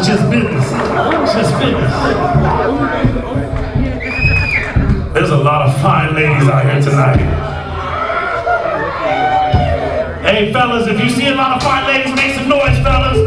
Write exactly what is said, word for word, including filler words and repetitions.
It's just business. It's just business. There's a lot of fine ladies out here tonight. Hey fellas, if you see a lot of fine ladies, make some noise, fellas.